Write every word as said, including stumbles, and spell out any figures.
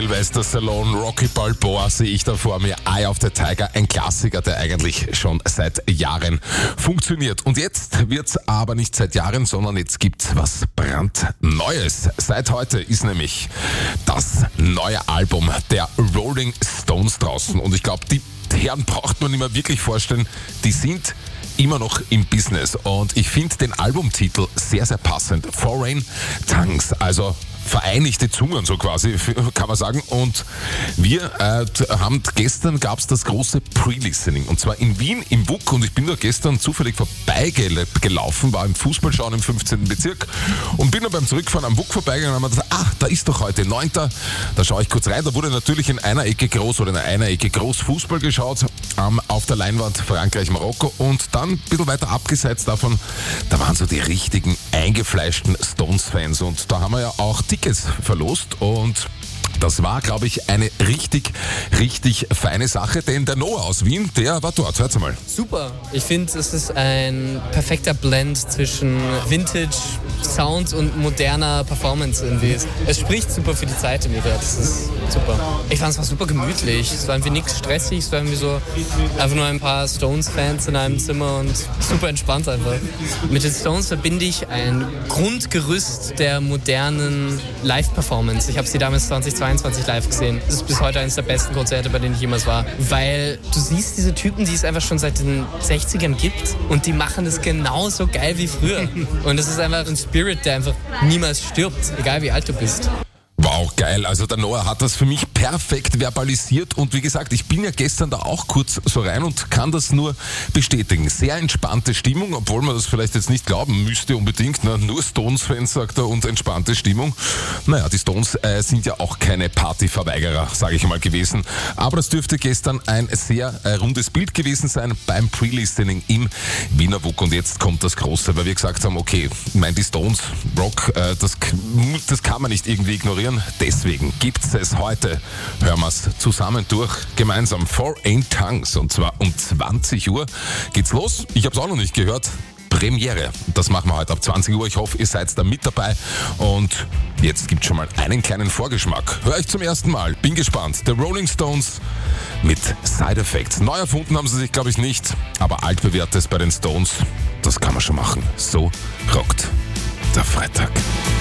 Sylvester Stallone, Rocky Balboa sehe ich da vor mir. Eye of the Tiger, ein Klassiker, der eigentlich schon seit Jahren funktioniert. Und jetzt wird's aber nicht seit Jahren, sondern jetzt gibt's was brandneues. Seit heute ist nämlich das neue Album der Rolling Stones draußen. Und ich glaube, die Herren braucht man nicht mehr wirklich vorstellen, die sind immer noch im Business. Und ich finde den Albumtitel sehr, sehr passend. Foreign Tongues, also vereinigte Zungen, so quasi, kann man sagen. Und wir äh, haben, gestern gab es das große Pre-Listening. Und zwar in Wien, im W U K. Und ich bin da gestern zufällig vorbeigelaufen, war im Fußballschauen im fünfzehnten Bezirk. Und bin dann beim Zurückfahren am W U K vorbeigegangen und habe mir gedacht, ah, da ist doch heute neunter Da schaue ich kurz rein. Da wurde natürlich in einer Ecke groß oder in einer Ecke groß Fußball geschaut. Ähm, auf der Leinwand Frankreich, Marokko. Und dann ein bisschen weiter abgeseits davon, da waren so die richtigen eingefleischten Stones-Fans. Und da haben wir ja auch Tickets verlost und das war, glaube ich, eine richtig, richtig feine Sache, denn der Noah aus Wien, der war dort. Hört's mal. Super. Ich finde, es ist ein perfekter Blend zwischen Vintage, Sound und moderner Performance irgendwie. Es spricht super für die Zeit im Lied. Das ist super. Ich fand es war super gemütlich. Es war irgendwie nichts stressig. Es war irgendwie so einfach nur ein paar Stones-Fans in einem Zimmer und super entspannt einfach. Mit den Stones verbinde ich ein Grundgerüst der modernen Live-Performance. Ich habe sie damals zwanzig zweiundzwanzig live gesehen. Das ist bis heute eines der besten Konzerte, bei denen ich jemals war. Weil du siehst diese Typen, die es einfach schon seit den sechzigern gibt und die machen es genauso geil wie früher. Und es ist einfach ein Spirit, der einfach niemals stirbt, egal wie alt du bist. Wow, geil. Also der Noah hat das für mich perfekt verbalisiert und wie gesagt, ich bin ja gestern da auch kurz so rein und kann das nur bestätigen. Sehr entspannte Stimmung, obwohl man das vielleicht jetzt nicht glauben müsste unbedingt. Ne? Nur Stones-Fans, sagt er, und entspannte Stimmung. Naja, die Stones äh, sind ja auch keine Partyverweigerer, sage ich mal, gewesen. Aber das dürfte gestern ein sehr äh, rundes Bild gewesen sein beim Pre-Listening im Wiener W U K. Und jetzt kommt das Große, weil wir gesagt haben, okay, ich meine, die Stones, Rock, äh, das, das kann man nicht irgendwie ignorieren. Deswegen gibt's es heute. Hören wir es zusammen durch, gemeinsam. Foreign Tongues. Und zwar um zwanzig Uhr geht's los. Ich habe es auch noch nicht gehört. Premiere. Das machen wir heute ab zwanzig Uhr. Ich hoffe, ihr seid da mit dabei. Und jetzt gibt's schon mal einen kleinen Vorgeschmack. Hör ich zum ersten Mal. Bin gespannt. The Rolling Stones mit Side Effects. Neu erfunden haben sie sich, glaube ich, nicht. Aber altbewährtes bei den Stones, das kann man schon machen. So rockt der Freitag.